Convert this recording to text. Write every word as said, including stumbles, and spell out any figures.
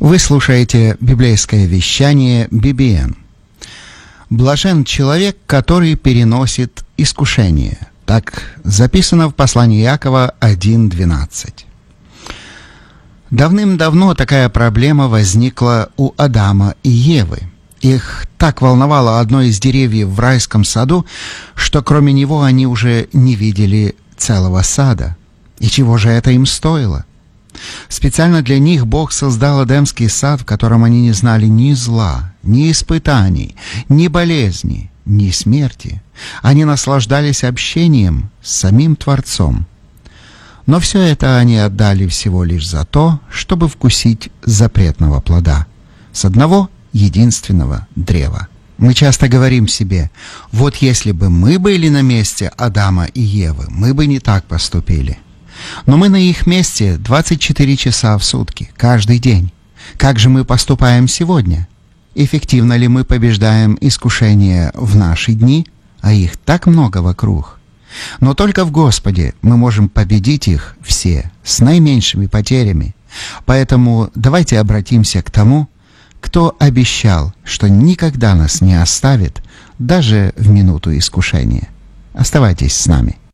Вы слушаете библейское вещание би би эн. «Блажен человек, который переносит искушение». Так записано в послании Иакова один двенадцать. Давным-давно такая проблема возникла у Адама и Евы. Их так волновало одно из деревьев в райском саду, что кроме него они уже не видели целого сада. И чего же это им стоило? Специально для них Бог создал Эдемский сад, в котором они не знали ни зла, ни испытаний, ни болезни, ни смерти. Они наслаждались общением с самим Творцом. Но все это они отдали всего лишь за то, чтобы вкусить запретного плода с одного единственного древа. Мы часто говорим себе: вот если бы мы были на месте Адама и Евы, мы бы не так поступили. Но мы на их месте двадцать четыре часа в сутки, каждый день. Как же мы поступаем сегодня? Эффективно ли мы побеждаем искушения в наши дни, а их так много вокруг? Но только в Господе мы можем победить их все с наименьшими потерями. Поэтому давайте обратимся к тому, кто обещал, что никогда нас не оставит, даже в минуту искушения. Оставайтесь с нами.